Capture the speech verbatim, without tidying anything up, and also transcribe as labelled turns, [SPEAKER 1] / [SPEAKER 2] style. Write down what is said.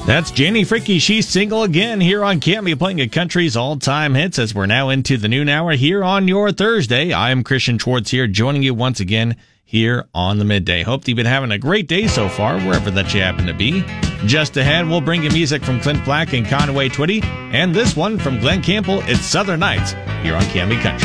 [SPEAKER 1] That's Janie Fricke. She's single again here on Cammy, playing a country's all-time hits as we're now into the noon hour here on your Thursday. I am Christian Schwartz here, joining you once again here on the midday. Hope you've been having a great day so far, wherever that you happen to be. Just ahead, we'll bring you music from Clint Black and Conway Twitty, and this one from Glenn Campbell. It's Southern Nights here on Cammy Country.